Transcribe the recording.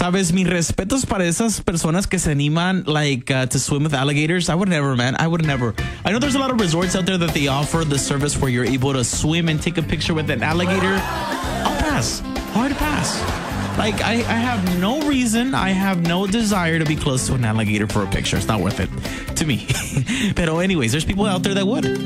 Sabes, mis respetos para esas personas que se animan to swim with alligators. I would never, man. I would never. I know there's a lot of resorts out there that they offer the service where you're able to swim and take a picture with an alligator. I'll pass. Hard pass. Like, I have no reason, I have no desire to be close to an alligator for a picture. It's not worth it to me. But anyways, there's people out there that would.